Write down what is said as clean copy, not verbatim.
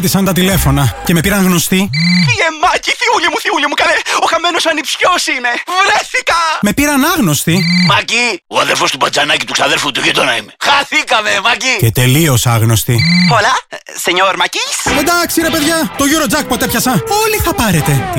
σταμάτησαν τα τηλέφωνα και με πήραν γνωστοί. Μάκη, θιούλη μου, καλέ. Ο χαμένος ανιψιός είναι. Βρέθηκα. Με πήραν άγνωστοι. Μάκη, ο αδερφός του μπατζανάκι του ξαδέρφου του γείτονα είμαι. Χαθήκαμε, Μάκη. Και τελείως άγνωστοι. Hola, señor Μακής. Εντάξει ρε παιδιά, το Eurojackpot έπιασα. Όλοι θα πάρετε.